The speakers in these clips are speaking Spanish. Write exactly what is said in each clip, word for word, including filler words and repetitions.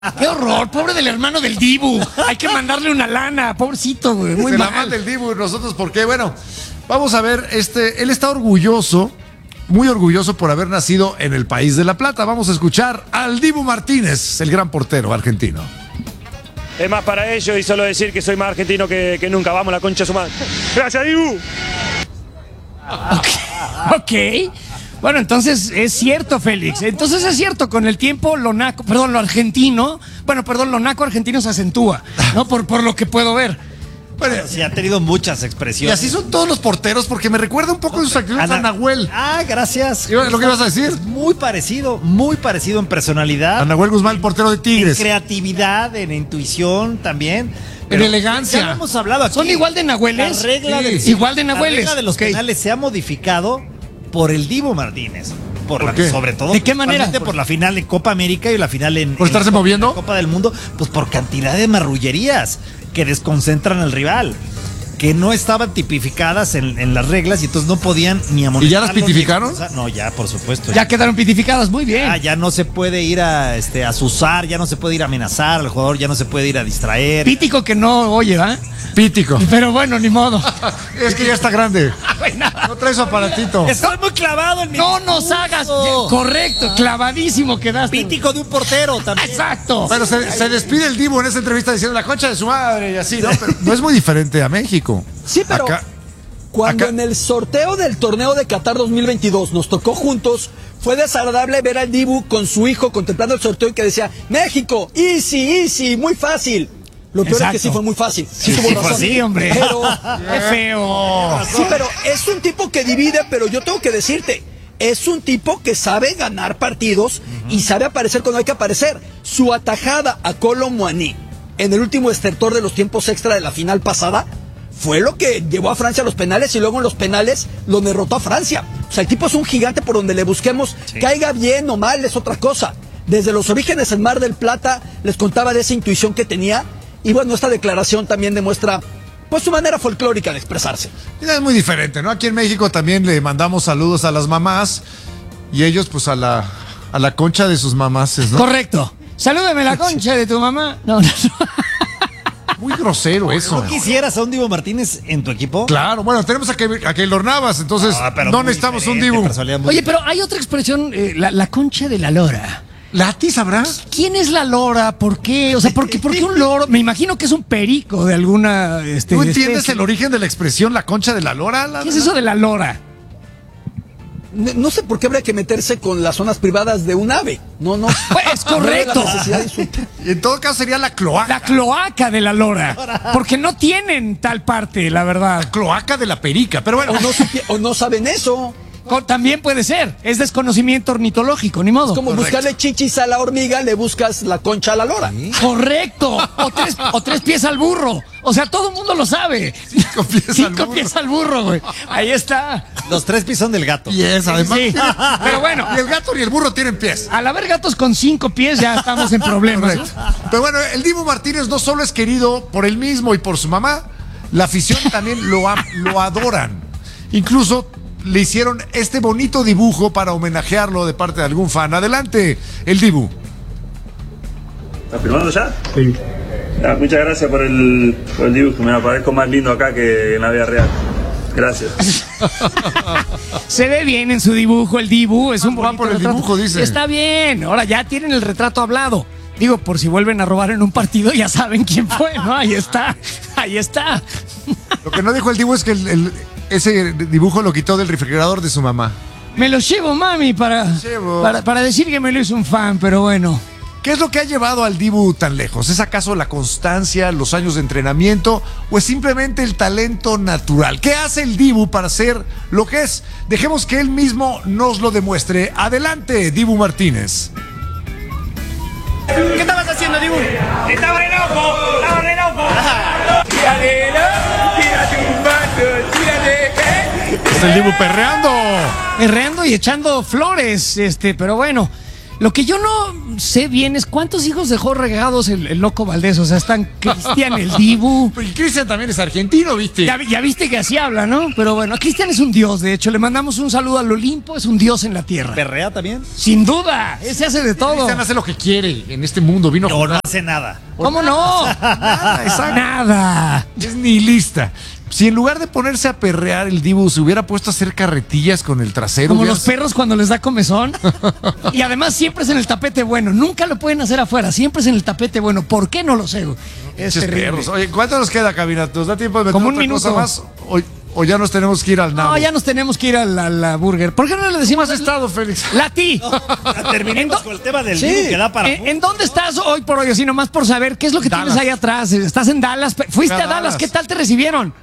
Qué horror, pobre del hermano del Dibu. Hay que mandarle una lana, pobrecito, güey. Muy Se mal. la manda el Dibu, nosotros, ¿por qué? Bueno, vamos a ver, este, él está orgulloso, muy orgulloso por haber nacido en el país de La Plata. Vamos a escuchar al Dibu Martínez, el gran portero argentino. Es más para ellos y solo decir que soy más argentino que, que nunca. Vamos, la concha de su madre. Gracias, Dibu. Ok. Ok. Bueno, entonces es cierto, Félix. Entonces es cierto, con el tiempo lo naco, perdón, lo argentino, bueno, perdón, lo naco argentino se acentúa, ¿no? Por, por lo que puedo ver. Bueno, sí, ha tenido muchas y expresiones. así son todos los porteros, porque me recuerda un poco de sus actitudes a Nahuel. Ah, gracias. ¿Lo que ibas a decir? Es muy parecido, muy parecido en personalidad. A Nahuel Guzmán, el portero de Tigres. En creatividad, en intuición también. En elegancia. Ya lo hemos hablado aquí. ¿Son igual de nahueles? La regla Sí. del- Igual de La nahueles. regla de los Ok. penales se ha modificado por el Dibu Martínez. Por, ¿Por la, qué? sobre todo. ¿De qué manera? principalmente Por la final en Copa América y la final en. ¿Por estarse en moviendo? la Copa del Mundo. Pues por cantidad de marrullerías que desconcentran al rival. Que no estaban tipificadas en, en las reglas y entonces no podían ni amonestarlo. ¿Y ya las ni pitificaron? expulsar. No, ya, por supuesto. Ya quedaron pitificadas, muy bien. Ah, ya no se puede ir a este a azuzar, ya no se puede ir a amenazar al jugador, ya no se puede ir a distraer. Pítico que no oye, ¿va? Pítico. Pero bueno, ni modo. Es que ya está grande. No trae su aparatito. Estoy muy clavado en mi No nos discurso. hagas. Correcto, clavadísimo quedaste. Pítico de un portero también. Exacto. Pero se, se despide el Dibu en esa entrevista diciendo la concha de su madre y así, ¿no? Pero no es muy diferente a México. Sí, pero Acá- cuando acá- en el sorteo del torneo de Qatar dos mil veintidós nos tocó juntos, fue desagradable ver al Dibu con su hijo contemplando el sorteo y que decía, México, easy, easy, muy fácil. Lo peor Exacto. es que sí fue muy fácil. Sí, Sí, tuvo sí fue razón. así, hombre. Pero, Qué feo. sí, pero es un tipo que divide, pero yo tengo que decirte, es un tipo que sabe ganar partidos y sabe aparecer cuando hay que aparecer. Su atajada a Kolo Muani en el último estertor de los tiempos extra de la final pasada fue lo que llevó a Francia a los penales y luego en los penales lo derrotó a Francia. O sea, el tipo es un gigante por donde le busquemos, Sí. caiga bien o mal es otra cosa. Desde los orígenes en Mar del Plata les contaba de esa intuición que tenía y bueno, esta declaración también demuestra pues su manera folclórica de expresarse. Es muy diferente, ¿no? Aquí en México también le mandamos saludos a las mamás y ellos pues a la, a la concha de sus mamás, ¿no? Correcto. Salúdame la concha de tu mamá. No, no. Muy grosero eso. ¿No quisieras a un Dibu Martínez en tu equipo? Claro, bueno, tenemos a, Ke- a Keylor Navas, entonces Ah, pero no muy necesitamos un diferente, Dibu. personalidad muy Oye, pero hay otra expresión, eh, la, la concha de la lora. ¿Lati sabrá? ¿Quién es la lora? ¿Por qué? O sea, ¿por qué, por qué un loro? Me imagino que es un perico de alguna. Este, ¿Tú entiendes especie. el origen de la expresión la concha de la lora? La- ¿Qué es eso de la lora? No, no sé por qué habría que meterse con las zonas privadas de un ave. No, no. Pues, correcto. No veo la necesidad de insultar. Y en todo caso sería la cloaca. La cloaca de la lora. Porque no tienen tal parte, la verdad. cloaca de la perica, pero bueno. O no, supi- o no saben eso. Co- También puede ser. Es desconocimiento ornitológico, ni modo. Es como buscarle chichis a la hormiga, le buscas la concha a la lora. Correcto. O tres, o tres pies al burro. O sea, todo el mundo lo sabe. Cinco pies al Cinco burro. pies al burro, güey. Ahí está. Los tres pies son del gato. Y es, además. Sí. Pero bueno, Ni el gato ni el burro tienen pies. al haber gatos con cinco pies ya estamos en problemas. ¿no? Correcto. Pero bueno, el Dibu Martínez no solo es querido por él mismo y por su mamá, la afición también lo, am- lo adoran. Incluso le hicieron este bonito dibujo para homenajearlo de parte de algún fan. Adelante, el Dibu. ¿Estás filmando ya? Sí. Muchas gracias por el, por el dibujo. Me parezco más lindo acá que en la vida real. Gracias. Se ve bien en su dibujo el Dibu, es un Va bonito por el retrato. dibujo, dice. Está bien, ahora ya tienen el retrato hablado. Digo, por si vuelven a robar en un partido, ya saben quién fue, ¿no? Ahí está, ahí está. Lo que no dijo el Dibu es que el- el- ese dibujo lo quitó del refrigerador de su mamá. Me lo llevo, mami, para, Llevo. para, para decir que me lo hizo un fan, pero bueno. ¿Qué es lo que ha llevado al Dibu tan lejos? ¿Es acaso la constancia, los años de entrenamiento o es simplemente el talento natural? ¿Qué hace el Dibu para ser lo que es? Dejemos que él mismo nos lo demuestre. Adelante, Dibu Martínez. ¿Qué estabas haciendo, Dibu? Estaba re loco, estaba re loco. Tírale, tírate un vaso, tírale, ¿qué? Es el Dibu perreando. Herreando y echando flores, este, pero bueno. Lo que yo no sé bien es cuántos hijos dejó regados el, el Loco Valdés. O sea, están Cristian, el Dibu. Y Cristian también es argentino, ¿viste? Ya, ya viste que así habla, ¿no? Pero bueno, Cristian es un dios, de hecho. Le mandamos un saludo al Olimpo, es un dios en la tierra. ¿Perrea también? Sin duda, ese hace de todo. Cristian hace lo que quiere en este mundo. Vino a No, no jugar. hace nada. ¿Cómo no? Nada, exacto. Nada. Es nihilista. Si en lugar de ponerse a perrear el Dibu se hubiera puesto a hacer carretillas con el trasero. Como hubiera- los perros cuando les da comezón. Y además siempre es en el tapete bueno. Nunca lo pueden hacer afuera, siempre es en el tapete bueno. ¿Por qué? No lo sé. Es Pinches terrible. perros. Oye, ¿cuánto nos queda, cabina? ¿Nos da tiempo de meter Como un otra minuto. cosa más? O, o ya nos tenemos que ir al nabo. No, ya nos tenemos que ir a la, la burger. ¿Por qué no le ¿Cómo decimos has estado, Félix? Lati? Terminemos ¿En, con el tema del Sí. Dibu que da para. ¿En, en dónde estás hoy por hoy? Así nomás por saber qué es lo que Dallas. tienes ahí atrás. ¿Estás en Dallas? ¿Fuiste Fui a a Dallas? Dallas. ¿Qué tal te recibieron?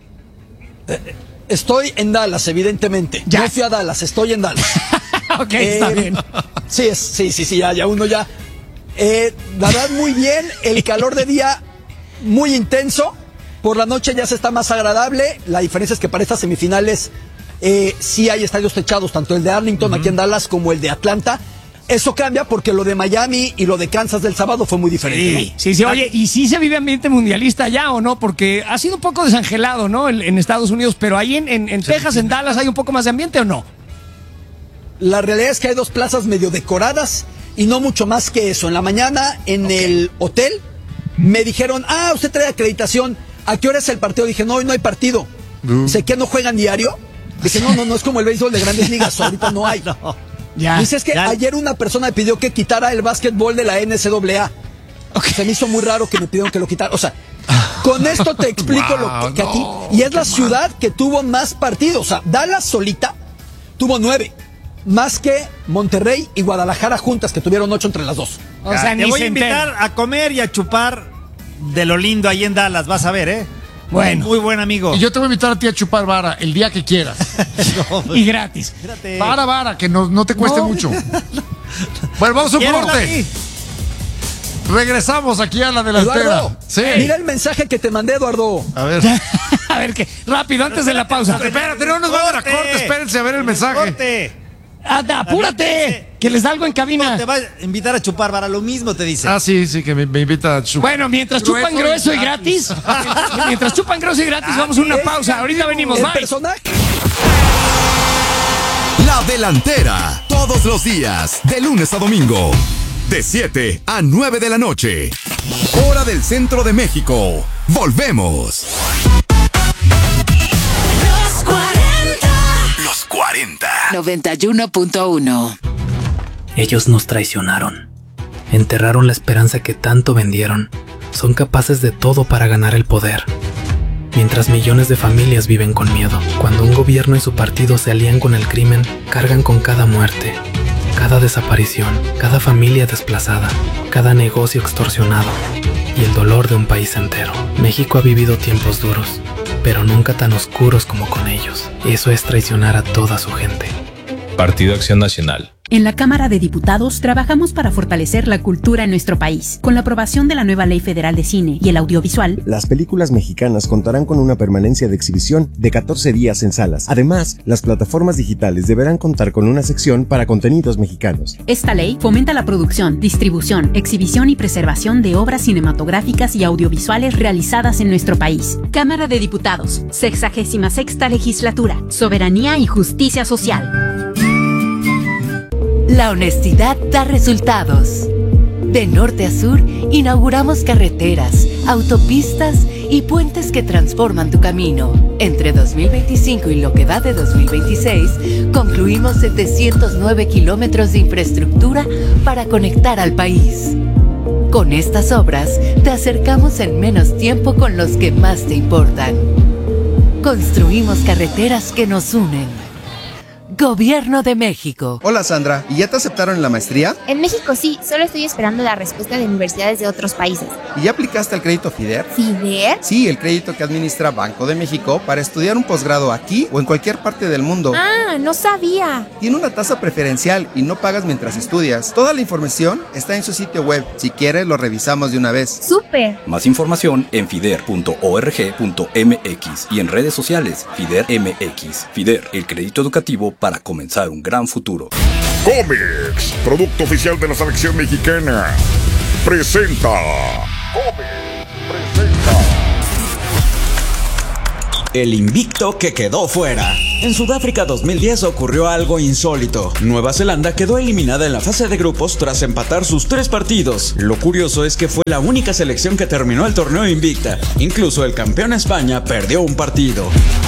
Estoy en Dallas, evidentemente. Ya. No fui a Dallas, estoy en Dallas. Ok, está Eh, bien. Sí, es- sí, sí, sí, ya, ya uno ya. Eh, la verdad, muy bien. El calor de día muy intenso. Por la noche ya se está más agradable. La diferencia es que para estas semifinales eh, sí hay estadios techados, tanto el de Arlington aquí en Dallas como el de Atlanta. Eso cambia porque lo de Miami y lo de Kansas del sábado fue muy diferente. Sí, ¿no? sí, sí. Oye, ¿y sí se vive ambiente mundialista ya o no? Porque ha sido un poco desangelado, ¿no? En, en Estados Unidos, pero ahí en, en, en Texas, en Dallas, ¿hay un poco más de ambiente o no? La realidad es que hay dos plazas medio decoradas y no mucho más que eso. En la mañana, en el hotel, me dijeron, ah, usted trae acreditación. ¿A qué hora es el partido? Dije, no, hoy no hay partido. Uh. Dice, ¿qué no juegan diario? Dije, no, no, no es como el béisbol de Grandes Ligas, ahorita no hay. Ya. Dice, es que ya. ayer una persona me pidió que quitara el básquetbol de la N C A A. Se me hizo muy raro que me pidieron que lo quitara. O sea, con esto te explico Wow, lo que, que aquí. no, Y es qué la mal. ciudad que tuvo más partidos. O sea, Dallas solita tuvo nueve. Más que Monterrey y Guadalajara juntas, que tuvieron ocho entre las dos. O sea, Te ni voy se a invitar entera. a comer y a chupar de lo lindo ahí en Dallas, vas a ver, ¿eh? Bueno. Muy buen amigo. Y yo te voy a invitar a ti a chupar vara el día que quieras. Y gratis. Espérate. Vara, vara, que no, no te cueste No. mucho. Bueno, vamos a un ¿Quieres, corte. Lati? Regresamos aquí a la delantera. Eduardo, Sí. mira el mensaje que te mandé, Eduardo. A ver. A ver qué. Rápido, antes de la pausa. Espérate, no nos va a dar a corte. Espérense a ver el mensaje. Corte. Anda, apúrate. Que les da algo en cabina. Te va a invitar a chupar para lo mismo, te dice. Ah, sí, sí, que me, me invita a chupar. Bueno, mientras chupan grueso y gratis. Mientras chupan grueso y gratis, vamos a una pausa. Ahorita venimos. El Bye. personaje. La delantera. Todos los días, de lunes a domingo. De siete a nueve de la noche. Hora del centro de México. Volvemos. Los cuarenta. Los cuarenta. noventa y uno punto uno. Ellos nos traicionaron. Enterraron la esperanza que tanto vendieron. Son capaces de todo para ganar el poder. Mientras millones de familias viven con miedo. Cuando un gobierno y su partido se alían con el crimen, cargan con cada muerte, cada desaparición, cada familia desplazada, cada negocio extorsionado y el dolor de un país entero. México ha vivido tiempos duros, pero nunca tan oscuros como con ellos. Eso es traicionar a toda su gente. Partido Acción Nacional. En la Cámara de Diputados trabajamos para fortalecer la cultura en nuestro país. Con la aprobación de la nueva Ley Federal de Cine y el Audiovisual, las películas mexicanas contarán con una permanencia de exhibición de catorce días en salas. Además, las plataformas digitales deberán contar con una sección para contenidos mexicanos. esta ley fomenta la producción, distribución, exhibición y preservación de obras cinematográficas y audiovisuales realizadas en nuestro país. Cámara de Diputados, sexagésima sexta legislatura, soberanía y justicia social. La honestidad da resultados. De norte a sur, inauguramos carreteras, autopistas y puentes que transforman tu camino. Entre dos mil veinticinco y lo que va de dos mil veintiséis, concluimos setecientos nueve kilómetros de infraestructura para conectar al país. Con estas obras, te acercamos en menos tiempo con los que más te importan. Construimos carreteras que nos unen. Gobierno de México. Hola Sandra, ¿y ya te aceptaron en la maestría? En México sí, solo estoy esperando la respuesta de universidades de otros países. ¿Y ya aplicaste al crédito FIDER? ¿FIDER? Sí, el crédito que administra Banco de México para estudiar un posgrado aquí o en cualquier parte del mundo. Ah, no sabía. Tiene una tasa preferencial y no pagas mientras estudias. Toda la información está en su sitio web. Si quieres, lo revisamos de una vez. ¡Súper! Más información en fider punto org punto mx y en redes sociales FIDER M X. FIDER, el crédito educativo para comenzar un gran futuro. Comex, producto oficial de la selección mexicana, presenta. Comex presenta. El invicto que quedó fuera. En Sudáfrica dos mil diez ocurrió algo insólito. Nueva Zelanda quedó eliminada en la fase de grupos tras empatar sus tres partidos. Lo curioso es que fue la única selección que terminó el torneo invicta. Incluso el campeón España perdió un partido.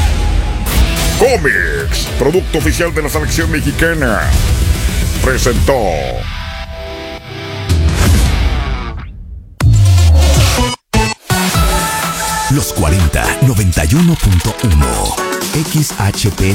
Comex, producto oficial de la selección mexicana, presentó. Los cuarenta, noventa y uno punto uno. X H P